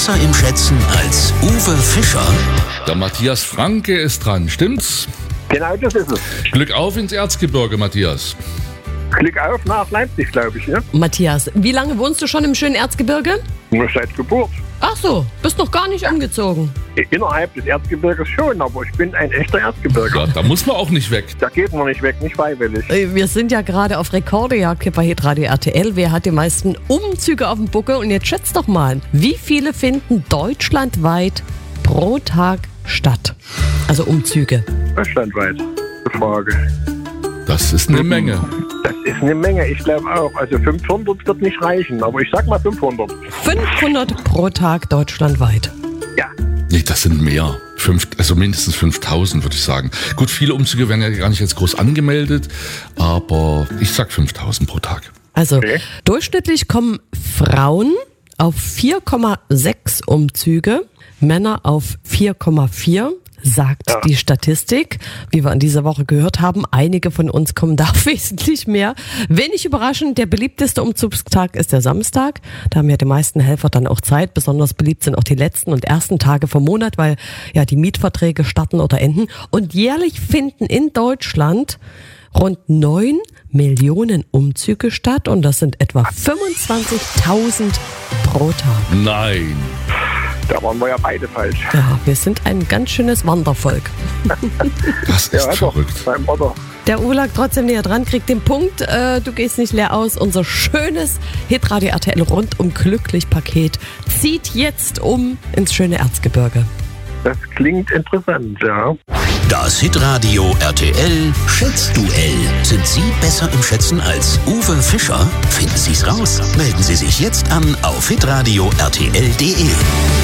besser im Schätzen als Uwe Fischer? Der Matthias Franke ist dran, stimmt's? Genau, das ist es. Glück auf ins Erzgebirge, Matthias. Glück auf nach Leipzig, glaube ich, ne? Matthias, wie lange wohnst du schon im schönen Erzgebirge? Nur seit Geburt. Ach so, bist noch gar nicht umgezogen. Innerhalb des Erzgebirges schon, aber ich bin ein echter Erzgebirger. Ja, da muss man auch nicht weg. Da geht man nicht weg, nicht freiwillig. Wir sind ja gerade auf Rekordejagd hier bei Hitradio RTL. Wer hat die meisten Umzüge auf dem Buckel? Und jetzt schätzt doch mal, wie viele finden deutschlandweit pro Tag statt? Also Umzüge. Deutschlandweit, die Frage. Das ist eine Menge. Das ist eine Menge, ich glaube auch. Also 500 wird nicht reichen, aber ich sag mal 500. 500 pro Tag deutschlandweit. Ja. Nee, das sind mehr. Also mindestens 5000, würde ich sagen. Gut, viele Umzüge werden ja gar nicht jetzt groß angemeldet, aber ich sag 5000 pro Tag. Also Okay. durchschnittlich kommen Frauen auf 4,6 Umzüge, Männer auf 4,4. Sagt die Statistik. Wie wir in dieser Woche gehört haben, einige von uns kommen da wesentlich mehr. Wenig überraschend, der beliebteste Umzugstag ist der Samstag. Da haben ja die meisten Helfer dann auch Zeit. Besonders beliebt sind auch die letzten und ersten Tage vom Monat, weil ja die Mietverträge starten oder enden. Und jährlich finden in Deutschland rund 9 Millionen Umzüge statt und das sind etwa 25.000 pro Tag. Nein. Da waren wir ja beide falsch. Ja, wir sind ein ganz schönes Wandervolk. Das ist verrückt. Beim Otter. Der Uwe lag trotzdem näher dran, kriegt den Punkt. Du gehst nicht leer aus. Unser schönes Hitradio RTL rundum glücklich Paket zieht jetzt um ins schöne Erzgebirge. Das klingt interessant, ja. Das Hitradio RTL Schätzduell. Sind Sie besser im Schätzen als Uwe Fischer? Finden Sie's raus. Melden Sie sich jetzt an auf hitradio rtl.de.